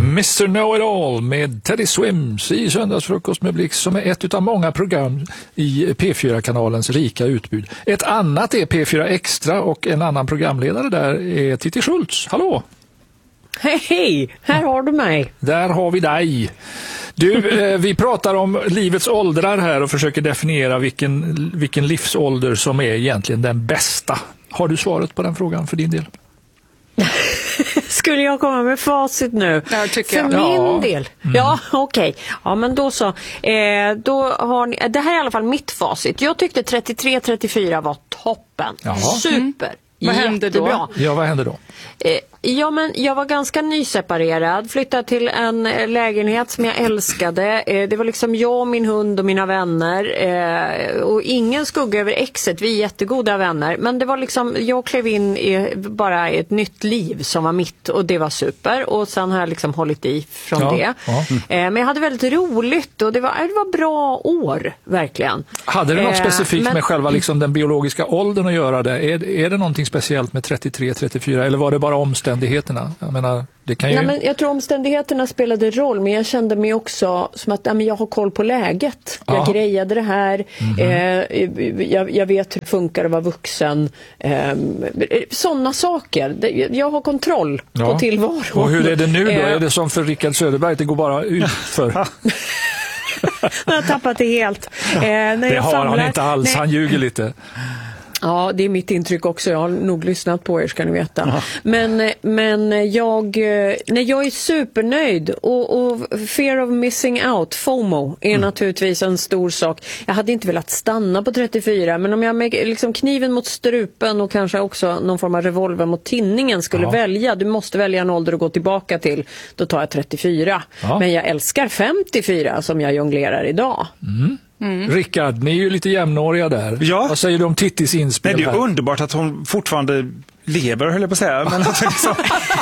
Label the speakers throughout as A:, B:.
A: Mr. Know-It-All med Teddy Swims i Söndagsfrukost med Blix, som är ett av många program i P4-kanalens rika utbud. Ett annat är P4 Extra och en annan programledare där är Titti Schultz. Hallå!
B: Hej, här har du mig.
A: Där har vi dig. Du, vi pratar om livets åldrar här och försöker definiera vilken livsålder som är egentligen den bästa. Har du svaret på den frågan för din del?
B: Skulle jag komma med facit nu?
C: Ja, tycker jag.
B: För min del? Ja, okej. Ja, men då så. Då har ni, det här är i alla fall mitt facit. Jag tyckte 33-34 var toppen.
A: Jaha.
B: Super.
C: Vad hände då?
B: Jättebra.
A: Ja, vad hände då?
B: Ja, men jag var ganska nyseparerad, flyttade till en lägenhet som jag älskade. Det var liksom jag, min hund och mina vänner, och ingen skugga över exet. Vi är jättegoda vänner, men det var liksom, jag klev in i bara ett nytt liv som var mitt, och det var super. Och sen har jag liksom hållit i från det. Ja. Men jag hade väldigt roligt och det var bra år, verkligen.
A: Hade det något specifikt med själva liksom den biologiska åldern att göra det? Är det någonting speciellt med 33-34 eller var det bara omständigheterna? Jag menar, det kan ju...
B: Ja, men jag tror omständigheterna spelade roll, men jag kände mig också som att jag har koll på läget. Jag grejade det här. Jag vet hur det funkar att vara vuxen. Sådana saker. Jag har kontroll på tillvaron.
A: Och hur är det nu då? Är det som för Rickard Söderberg? Det går bara ut för...
B: Jag har tappat det helt.
A: Det har han inte alls. Han ljuger lite.
B: Ja, det är mitt intryck också. Jag har nog lyssnat på er, ska ni veta. Ja. Men jag är supernöjd. Och fear of missing out, FOMO, är naturligtvis en stor sak. Jag hade inte velat stanna på 34, men om jag med liksom kniven mot strupen och kanske också någon form av revolver mot tinningen skulle välja, du måste välja en ålder att gå tillbaka till, då tar jag 34. Ja. Men jag älskar 54 som jag jonglerar idag.
A: Rickard, ni är ju lite jämnåriga där.
D: Ja.
A: Vad säger du om Tittis inspel?
D: Nej, det är ju underbart att hon fortfarande lever, höll jag på att säga. Men alltså, liksom...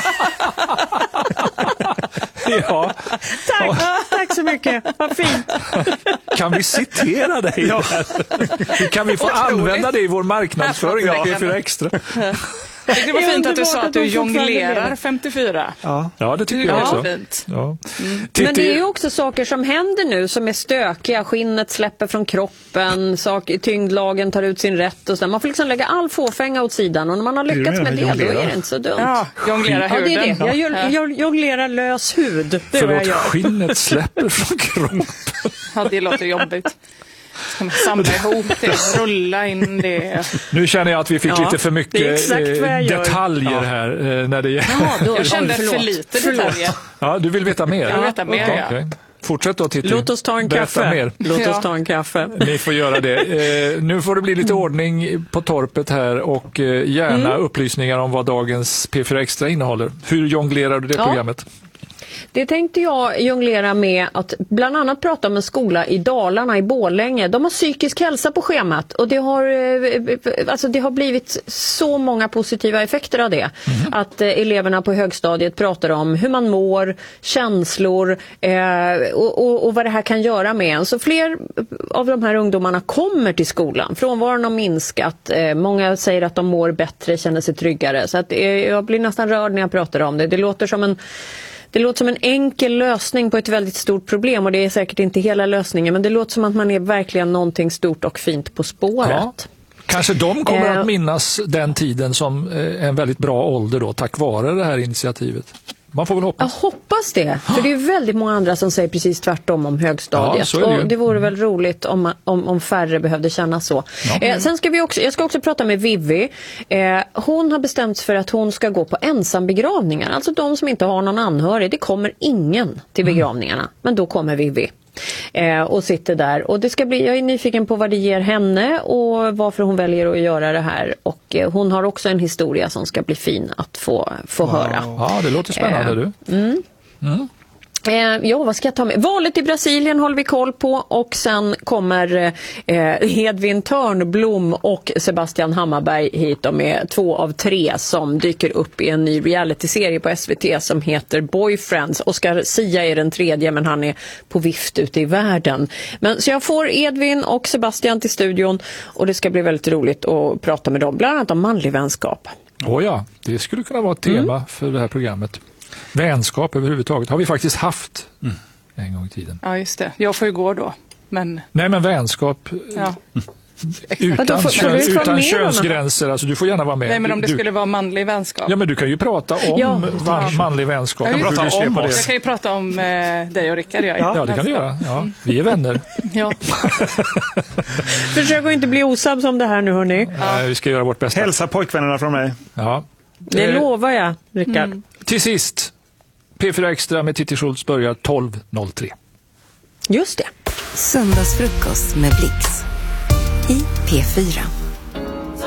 A: Ja.
B: Tack så mycket. Vad fint.
A: Kan vi citera dig? Ja. Kan vi få använda det i vår marknadsföring? För extra.
C: Det var fint att du sa att du jonglerar 54.
A: Ja, det tycker jag också.
C: Fint.
A: Ja.
B: Men det är ju också saker som händer nu som är stökiga. Skinnet släpper från kroppen, tyngdlagen tar ut sin rätt och så. Man får liksom lägga all fåfänga åt sidan, och när man har lyckats med det, då är det inte så dumt.
C: Ja, jonglera huden.
B: Ja, det är det. Jag jonglerar lös hud. Det är vad jag gör.
A: Skinnet släpper från kroppen.
C: Ja, det låter jobbigt. Ska man samla ihop det, rulla in det.
A: Nu känner jag att vi fick lite för mycket detaljer här när det gäller.
C: Jag kände för lite detaljer.
A: Ja, du vill veta mer?
C: Jag vill veta mer,
A: Okay. Fortsätt då, Titti.
B: Låt oss ta en kaffe.
A: Mer.
B: Låt oss ta en kaffe.
A: Ni får göra det. Nu får det bli lite ordning på torpet här och gärna upplysningar om vad dagens P4 Extra innehåller. Hur jonglerar du det programmet?
B: Det tänkte jag jonglera med att bland annat prata om en skola i Dalarna, i Borlänge. De har psykisk hälsa på schemat, och det har blivit så många positiva effekter av det. Att eleverna på högstadiet pratar om hur man mår, känslor och vad det här kan göra med en. Så fler av de här ungdomarna kommer till skolan. Frånvaron har minskat. Många säger att de mår bättre, känner sig tryggare. Så att jag blir nästan rörd när jag pratar om det. Det låter som en enkel lösning på ett väldigt stort problem, och det är säkert inte hela lösningen, men det låter som att man är verkligen någonting stort och fint på spåret. Ja.
A: Kanske de kommer att minnas den tiden som en väldigt bra ålder då, tack vare det här initiativet. Man får väl hoppas.
B: Jag hoppas det, för det är väldigt många andra som säger precis tvärtom om högstadiet.
A: Ja,
B: och det vore väl roligt om färre behövde känna så. Ja. Sen ska jag ska också prata med Vivi. Hon har bestämt för att hon ska gå på ensambegravningar. Alltså de som inte har någon anhörig. Det kommer ingen till begravningarna, men då kommer Vivi. Och sitter där, och jag är nyfiken på vad det ger henne och varför hon väljer att göra det här, och hon har också en historia som ska bli fin att få höra.
A: Ja, det låter spännande
B: Vad ska jag ta med? Valet i Brasilien håller vi koll på, och sen kommer Hedvin Törnblom och Sebastian Hammarberg hit. De är 2 av 3 som dyker upp i en ny realityserie på SVT som heter Boyfriends. Oscar Sia är den 3:e, men han är på vift ute i världen. Så jag får Edvin och Sebastian till studion, och det ska bli väldigt roligt att prata med dem, bland annat om manlig vänskap.
A: Ja, det skulle kunna vara ett tema för det här programmet. Vänskap överhuvudtaget har vi faktiskt haft en gång i tiden.
C: Ja, just det. Jag får ju gå då. Men
A: Nej, men vänskap
C: ja.
A: utan könsgränser. Alltså, du får gärna vara med.
C: Nej, men om det skulle vara manlig vänskap.
A: Ja, men du kan ju prata om manlig vänskap.
C: Jag
A: Jag
C: kan ju prata om dig och Rickard.
A: Ja, det kan du göra. Ja, vi är vänner.
C: Ja.
B: Försök att inte bli osams om det här nu, hörni.
A: Vi ska göra vårt bästa.
D: Hälsa pojkvännerna från mig.
A: Ja.
B: Det lovar jag, Rickard.
A: Till sist, P4 Extra med Titti Schultz börjar 12.03.
B: Just det.
E: Söndagsfrukost med Blix i P4.